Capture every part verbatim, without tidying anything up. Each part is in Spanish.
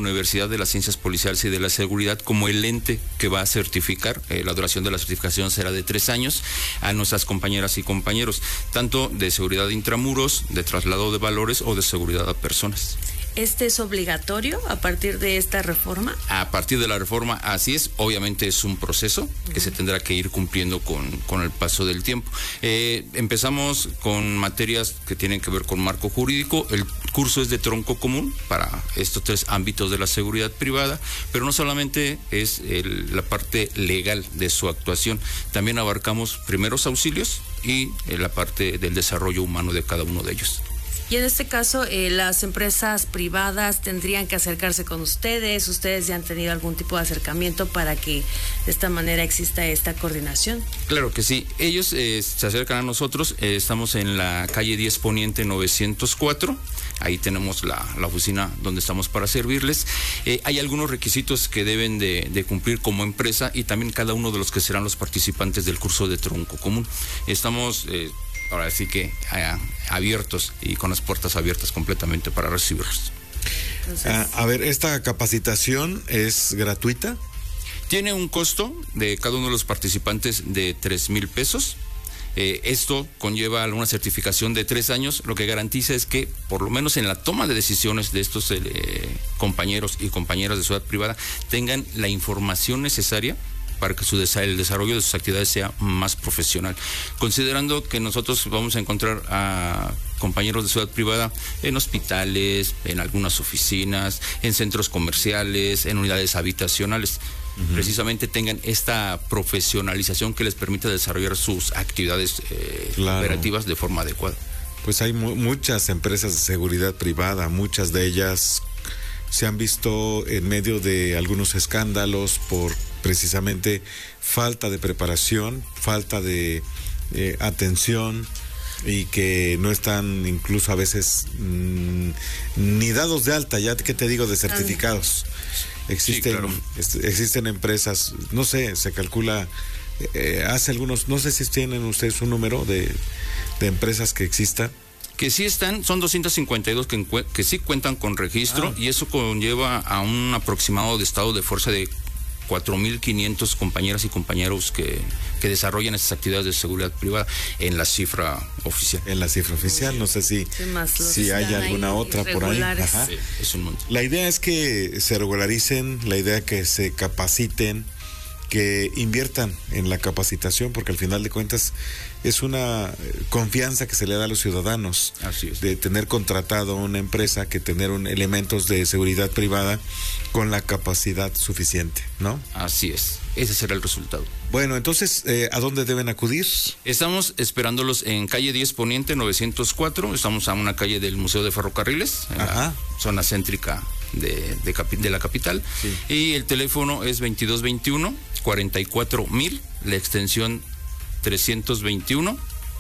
Universidad de las Ciencias Policiales y de la Seguridad como el ente que va a certificar. Eh, la duración de la certificación será de tres años a nuestras compañeras y compañeros, tanto de seguridad de intramuros, de traslado de valores o de seguridad a personas. ¿Este es obligatorio a partir de esta reforma? A partir de la reforma, así es. Obviamente es un proceso que uh-huh. se tendrá que ir cumpliendo con, con el paso del tiempo. Eh, empezamos con materias que tienen que ver con marco jurídico. El curso es de tronco común para estos tres ámbitos de la seguridad privada, pero no solamente es el, la parte legal de su actuación, también abarcamos primeros auxilios y eh, la parte del desarrollo humano de cada uno de ellos. Y en este caso, eh, las empresas privadas tendrían que acercarse con ustedes. ¿Ustedes ya han tenido algún tipo de acercamiento para que de esta manera exista esta coordinación? Claro que sí. Ellos eh, se acercan a nosotros. Eh, estamos en la calle diez Poniente novecientos cuatro. Ahí tenemos la, la oficina donde estamos para servirles. Eh, hay algunos requisitos que deben de, de cumplir como empresa y también cada uno de los que serán los participantes del curso de tronco común. Estamos... Eh, Ahora sí que eh, abiertos y con las puertas abiertas completamente para recibirlos. Entonces, a, a ver, ¿esta capacitación es gratuita? Tiene un costo de cada uno de los participantes de tres mil pesos. Eh, esto conlleva una certificación de tres años. Lo que garantiza es que, por lo menos en la toma de decisiones de estos eh, compañeros y compañeras de seguridad privada, tengan la información necesaria para que su desa- el desarrollo de sus actividades sea más profesional. Considerando que nosotros vamos a encontrar a compañeros de seguridad privada en hospitales, en algunas oficinas, en centros comerciales, en unidades habitacionales, uh-huh. precisamente tengan esta profesionalización que les permita desarrollar sus actividades eh, claro. operativas de forma adecuada. Pues hay mu- muchas empresas de seguridad privada, muchas de ellas se han visto en medio de algunos escándalos por precisamente falta de preparación, falta de eh, atención y que no están incluso a veces mmm, ni dados de alta, ya que te digo, de certificados. Existen, sí, claro. es, existen empresas, no sé, se calcula, eh, hace algunos, no sé si tienen ustedes un número de, de empresas que existan. Que sí están, son doscientos cincuenta y dos que, que sí cuentan con registro ah. y eso conlleva a un aproximado de estado de fuerza de cuatro mil quinientos compañeras y compañeros que, que desarrollan estas actividades de seguridad privada en la cifra oficial. En la cifra oficial, no sé si, si hay alguna otra por ahí. Ajá. Sí, es un montón. La idea es que se regularicen, la idea es que se capaciten, que inviertan en la capacitación, porque al final de cuentas es una confianza que se le da a los ciudadanos. Así es. De tener contratado una empresa, que tener un, elementos de seguridad privada con la capacidad suficiente, ¿no? Así es, ese será el resultado. Bueno, entonces, eh, ¿a dónde deben acudir? Estamos esperándolos en calle diez Poniente novecientos cuatro, estamos a una calle del Museo de Ferrocarriles, en Ajá. la zona céntrica de, de, capi, de la capital, sí. Y el teléfono es veintidós veintiuno cuarenta y cuatro mil, la extensión trescientos veintiuno,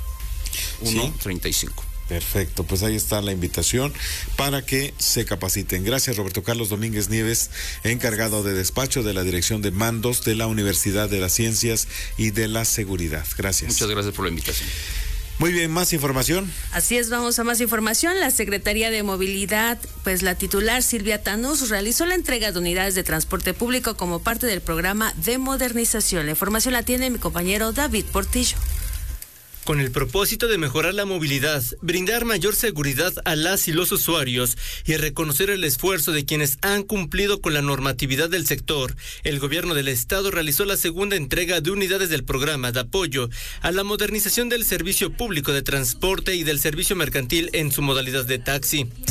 uno treinta y cinco. Perfecto, pues ahí está la invitación para que se capaciten. Gracias, Roberto Carlos Domínguez Nieves, encargado de despacho de la Dirección de Mandos de la Universidad de las Ciencias y de la Seguridad. Gracias. Muchas gracias por la invitación. Muy bien, más información. Así es, vamos a más información. La Secretaría de Movilidad, pues la titular Silvia Tanús realizó la entrega de unidades de transporte público como parte del programa de modernización. La información la tiene mi compañero David Portillo. Con el propósito de mejorar la movilidad, brindar mayor seguridad a las y los usuarios y reconocer el esfuerzo de quienes han cumplido con la normatividad del sector, el gobierno del estado realizó la segunda entrega de unidades del programa de apoyo a la modernización del servicio público de transporte y del servicio mercantil en su modalidad de taxi.